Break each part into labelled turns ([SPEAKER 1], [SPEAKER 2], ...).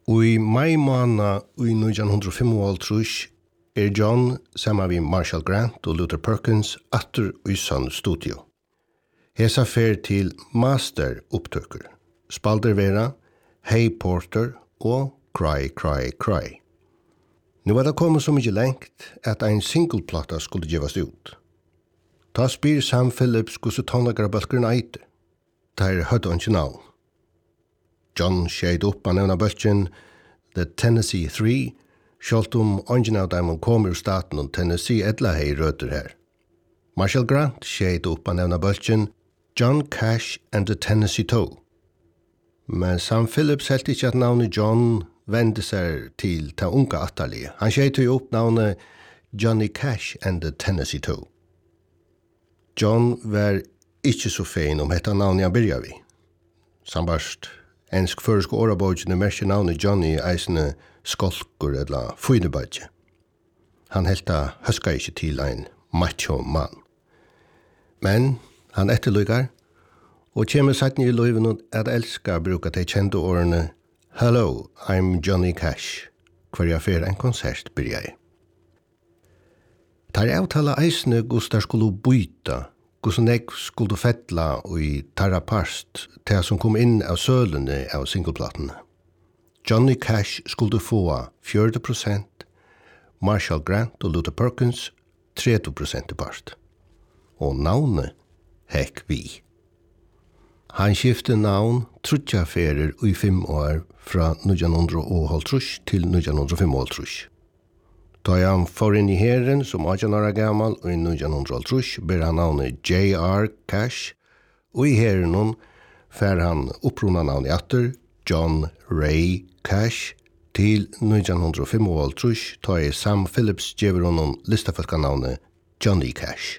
[SPEAKER 1] I mai måned i 1955 John sammen med Marshall Grant og Luther Perkins atter i Sun Studio. Hesa fer til master opptøkker, Spaldervera, Hey Porter og Cry, Cry, Cry. Nu var det kommet så mye lengt at en singleplata skulle givas ut. Ta spyr Sam Phillips hvordan tonlagerbalkeren eiter. Der hødde han ikke navn. John skjeid opp av nevna bølgen The Tennessee 3, skjalt ungen av dem kommer ur staten og Tennessee edla hei røter her. Marshall Grant skjeid opp av nevna bølgen John Cash and the Tennessee 2. Men Sam Phillips helt ikke at navnet John vende seg til ta unga atterlige. Han skjeid jo opp navnet Johnny Cash and the Tennessee 2. John var ikke så fein hetta navnet han byrja vi. Sambarst ensk føresk årabogene merker navnet Johnny eisene skolkur eller fynebadje. Han helta høska ikke til ein macho mann. Men han etterlygar, og kjemur sattni i løyven at elska bruka de kjente årene Hello, I'm Johnny Cash, hver jeg fer en konsert byrja i. Tar avtala eisene gustar skulle byta, hvordan jeg skulle fettla i tarra parst til som kom inn av sølene av singleplatene. Johnny Cash skulle få 40%, Marshall Grant og Luther Perkins 30% i parst. Og navnet hekk vi. Han skiftet navn trutjaferer i 5 år fra 1930 til 1935. Da han får inn i herren som 18 år gammal og i 1930 ber han navnet J.R. Cash, og i herren fer han opprona navnet atter John Ray Cash til 1935 da Sam Phillips gjever honom listafolka navnet Johnny Cash.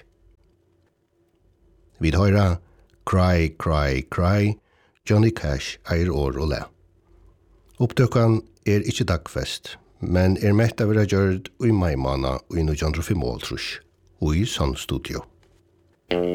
[SPEAKER 1] Vi høyra Cry, Cry, Cry, Johnny Cash eier år og le. Opptøkken ikke dagfest, men mett av gjørt i mai måned i 1935 og i Sun Studio.